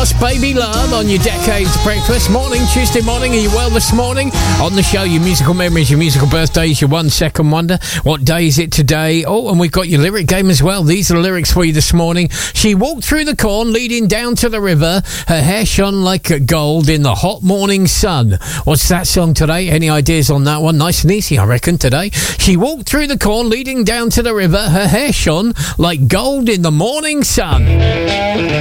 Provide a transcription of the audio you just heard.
Lost Baby Love on your Decades Breakfast. Morning, Tuesday morning. Are you well this morning? On the show, your musical memories, your musical birthdays, your 1 second wonder. What day is it today? Oh, and we've got your lyric game as well. These are the lyrics for you this morning. She walked through the corn leading down to the river. Her hair shone like gold in the hot morning sun. What's that song today? Any ideas on that one? Nice and easy, I reckon, today. She walked through the corn leading down to the river. Her hair shone like gold in the morning sun.